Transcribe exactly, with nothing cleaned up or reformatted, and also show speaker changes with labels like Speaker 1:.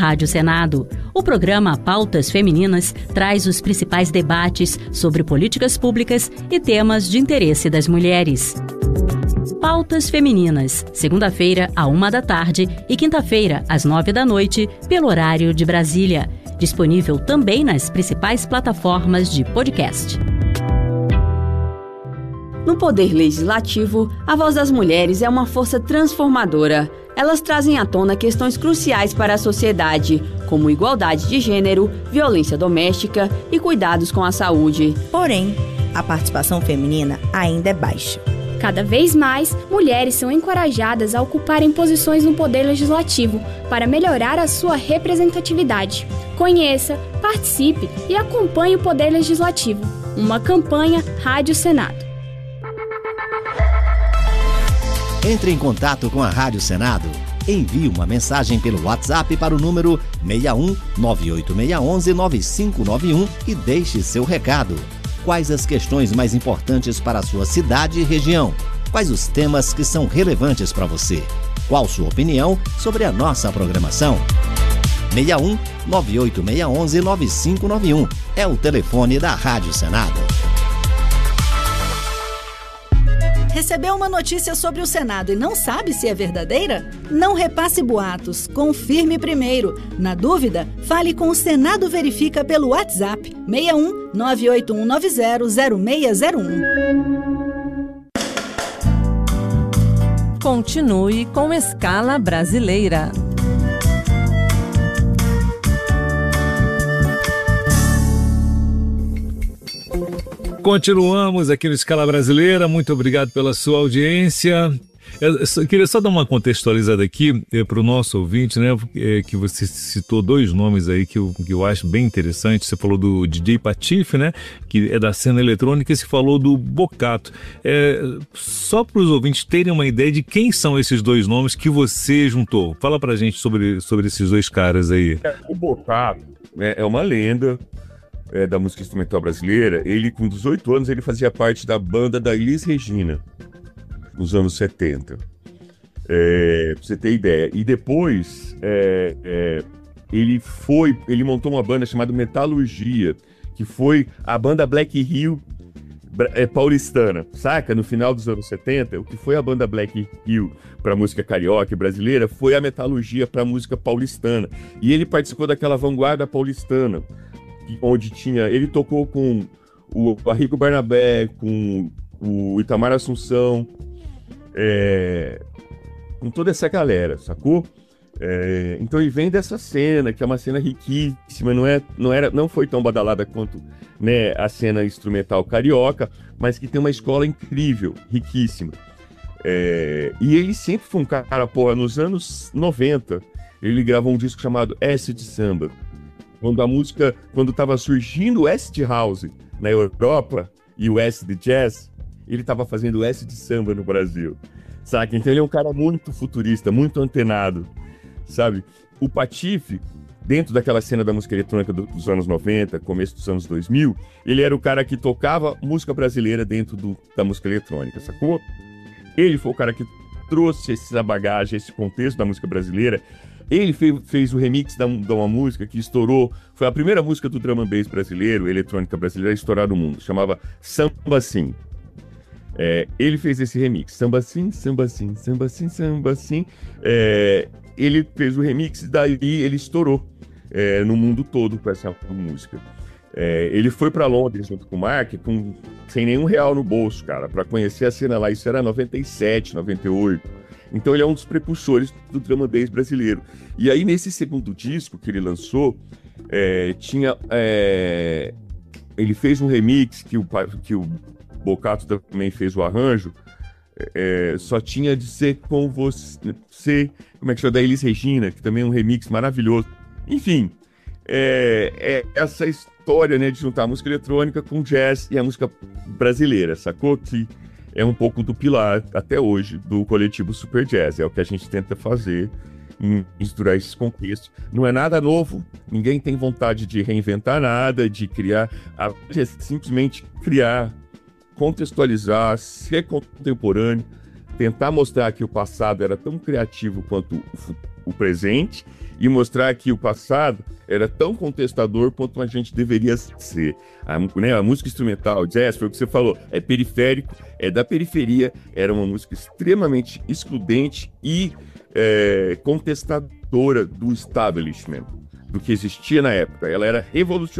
Speaker 1: Rádio Senado. O programa Pautas Femininas traz os principais debates sobre políticas públicas e temas de interesse das mulheres. Pautas Femininas, segunda-feira, à uma da tarde e quinta-feira, às nove da noite, pelo horário de Brasília. Disponível também nas principais plataformas de podcast.
Speaker 2: No Poder Legislativo, a voz das mulheres é uma força transformadora. Elas trazem à tona questões cruciais para a sociedade, como igualdade de gênero, violência doméstica e cuidados com a saúde.
Speaker 3: Porém, a participação feminina ainda é baixa.
Speaker 4: Cada vez mais, mulheres são encorajadas a ocuparem posições no Poder Legislativo para melhorar a sua representatividade. Conheça, participe e acompanhe o Poder Legislativo. Uma campanha Rádio Senado.
Speaker 5: Entre em contato com a Rádio Senado. Envie uma mensagem pelo WhatsApp para o número seis um nove oito seis um nove cinco nove um e deixe seu recado. Quais as questões mais importantes para a sua cidade e região? Quais os temas que são relevantes para você? Qual sua opinião sobre a nossa programação? seis um nove oito seis um nove cinco nove um é o telefone da Rádio Senado.
Speaker 6: Recebeu uma notícia sobre o Senado e não sabe se é verdadeira? Não repasse boatos, confirme primeiro. Na dúvida, fale com o Senado Verifica pelo WhatsApp seis um nove oito um nove zero zero seis zero um.
Speaker 7: Continue com Escala Brasileira.
Speaker 8: Continuamos aqui no Escala Brasileira, muito obrigado pela sua audiência. Eu só, queria só dar uma contextualizada aqui é, para o nosso ouvinte, né? É, que você citou dois nomes aí que eu, que eu acho bem interessante. Você falou do D J Patife, né? Que é da cena eletrônica, e você falou do Bocato. É, só para os ouvintes terem uma ideia de quem são esses dois nomes que você juntou. Fala pra gente sobre, sobre esses dois caras aí.
Speaker 9: O Bocato é, é uma lenda. É, da música instrumental brasileira. Ele, com dezoito anos, ele fazia parte da banda da Elis Regina, nos anos setenta. É, pra você ter ideia. E depois, é, é, ele foi, ele montou uma banda chamada Metalurgia, que foi a banda Black Hill é, paulistana, saca? No final dos anos setenta, o que foi a banda Black Hill para música carioca e brasileira foi a Metalurgia para música paulistana. E ele participou daquela vanguarda paulistana, onde tinha, ele tocou com o Arrigo Barnabé, com o Itamar Assunção, é, com toda essa galera, sacou? É, então ele vem dessa cena, que é uma cena riquíssima, não, é, não, era, não foi tão badalada quanto, né, a cena instrumental carioca, mas que tem uma escola incrível, riquíssima. É, e ele sempre foi um cara, porra, nos anos noventa, ele gravou um disco chamado Acid Samba. Quando a música, quando estava surgindo o acid house na Europa e o acid jazz, ele estava fazendo o acid samba no Brasil, sabe? Então ele é um cara muito futurista, muito antenado, sabe? O Patife, dentro daquela cena da música eletrônica dos anos noventa, começo dos anos dois mil, ele era o cara que tocava música brasileira dentro do, da música eletrônica, sacou? Ele foi o cara que trouxe essa bagagem, esse contexto da música brasileira. Ele fez, fez o remix da, de uma música que estourou, foi a primeira música do drum and bass brasileiro, eletrônica brasileira, a estourar no mundo, chamava Samba Sim. É, ele fez esse remix, Samba Sim, Samba Sim, Samba Sim, Samba Sim. É, ele fez o remix e daí ele estourou é, no mundo todo com essa música. É, ele foi para Londres junto com o Mark, com, sem nenhum real no bolso, cara, para conhecer a cena lá. Isso era noventa e sete, noventa e oito. Então ele é um dos precursores do drum and bass brasileiro. E aí nesse segundo disco que ele lançou, é, tinha, é, ele fez um remix que o, que o Bocato também fez o arranjo, é, só tinha de ser com você, como é que chama, da Elis Regina, que também é um remix maravilhoso. Enfim, é, é essa história, né, de juntar a música eletrônica com jazz e a música brasileira, sacou? Que é um pouco do pilar, até hoje, do coletivo Super Jazz. É o que a gente tenta fazer, misturar esses contextos. Não é nada novo, ninguém tem vontade de reinventar nada, de criar, é simplesmente criar, contextualizar, ser contemporâneo, tentar mostrar que o passado era tão criativo quanto o presente e mostrar que o passado era tão contestador quanto a gente deveria ser. A, né, a música instrumental, jazz, foi o que você falou, é periférico, é da periferia, era uma música extremamente excludente e é, contestadora do establishment, do que existia na época. Ela era revolucionária.